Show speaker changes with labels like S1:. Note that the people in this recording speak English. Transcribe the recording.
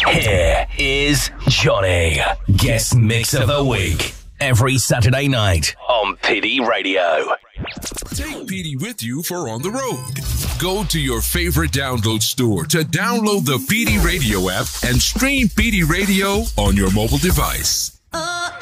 S1: Here is Johnny, guest mix of the week, every Saturday night on PD Radio.
S2: Take PD with you for on the road. Go to your favorite download store to download the PD Radio app and stream PD Radio on your mobile device.